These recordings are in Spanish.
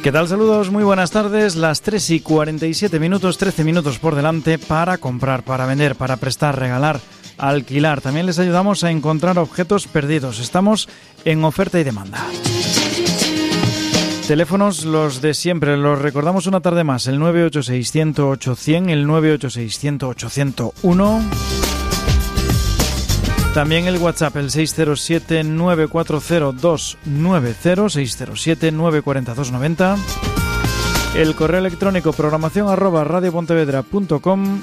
¿Qué tal? Saludos, muy buenas tardes. Las 3:47, 13 minutos por delante para comprar, para vender, para prestar, regalar, alquilar. También les ayudamos a encontrar objetos perdidos. Estamos en oferta y demanda. Teléfonos los de siempre, los recordamos una tarde más, el 986-108-100, el 986-108-101. También el WhatsApp, el 607-940-290, 607-940-290. El correo electrónico programación@radiopontevedra.com.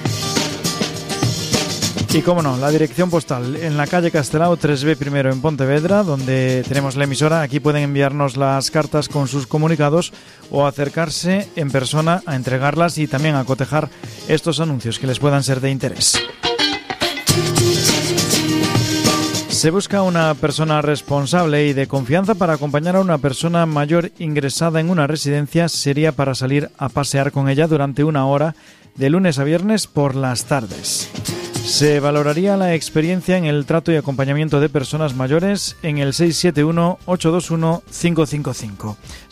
Y cómo no, la dirección postal en la calle Castelao 3B primero en Pontevedra, donde tenemos la emisora. Aquí pueden enviarnos las cartas con sus comunicados o acercarse en persona a entregarlas y también a cotejar estos anuncios que les puedan ser de interés. Se busca una persona responsable y de confianza para acompañar a una persona mayor ingresada en una residencia. Sería para salir a pasear con ella durante una hora de lunes a viernes por las tardes. Se valoraría la experiencia en el trato y acompañamiento de personas mayores en el 671-821-555.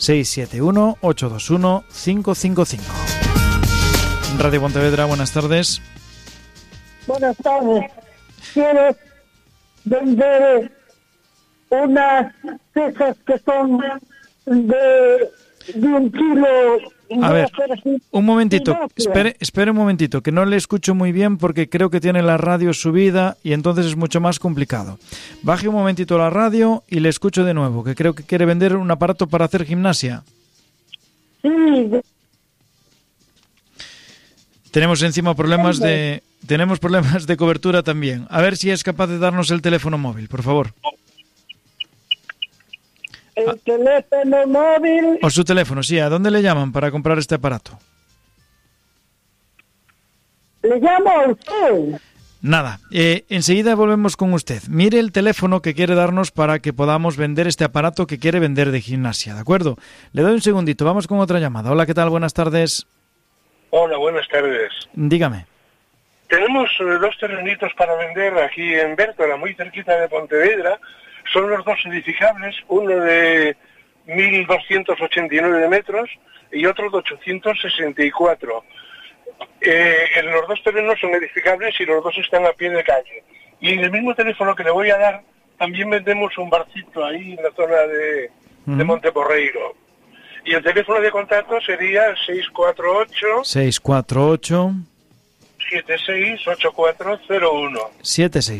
671-821-555. Radio Pontevedra, buenas tardes. Buenas tardes. ¿Quieres vender unas piezas que son de 1 kilo? A ver, un momentito, espere un momentito, que no le escucho muy bien porque creo que tiene la radio subida y entonces es mucho más complicado. Baje un momentito la radio y le escucho de nuevo, que creo que quiere vender un aparato para hacer gimnasia. Sí. Tenemos encima problemas de cobertura también. A ver si es capaz de darnos el teléfono móvil, por favor. El teléfono móvil. O su teléfono, sí. ¿A dónde le llaman para comprar este aparato? ¿Le llamo a usted? Nada. Enseguida volvemos con usted. Mire el teléfono que quiere darnos para que podamos vender este aparato que quiere vender de gimnasia, ¿de acuerdo? Le doy un segundito. Vamos con otra llamada. Hola, ¿qué tal? Buenas tardes. Hola, buenas tardes. Dígame. Tenemos 2 terrenitos para vender aquí en Bértola, muy cerquita de Pontevedra. Son los 2 edificables, uno de 1.289 metros y otro de 864. Los 2 terrenos son edificables y los 2 están a pie de calle. Y en el mismo teléfono que le voy a dar, también vendemos un barcito ahí en la zona de Monteporreiro. Y el teléfono de contacto sería 648... 648... 768401.